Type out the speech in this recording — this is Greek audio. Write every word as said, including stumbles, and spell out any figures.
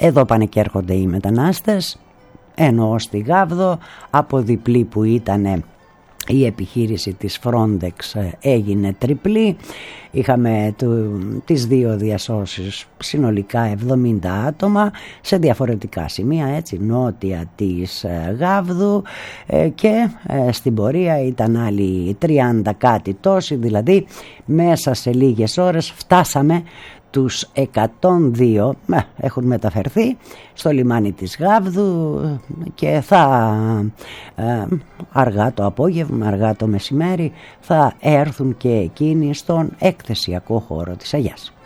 Εδώ πάνε και έρχονται οι μετανάστες, ενώ στη Γάβδο από διπλή που ήταν η επιχείρηση της Frontex έγινε τριπλή. Είχαμε του, τις δύο διασώσεις, συνολικά εβδομήντα άτομα σε διαφορετικά σημεία, έτσι, νότια της Γάβδου, ε, και ε, στην πορεία ήταν άλλοι τριάντα κάτι τόσοι, δηλαδή μέσα σε λίγες ώρες φτάσαμε τους εκατόν δύο, με, έχουν μεταφερθεί στο λιμάνι της Γάβδου και θα ε, αργά το απόγευμα, αργά το μεσημέρι θα έρθουν και εκείνοι στον εκθεσιακό χώρο της Αγιάς.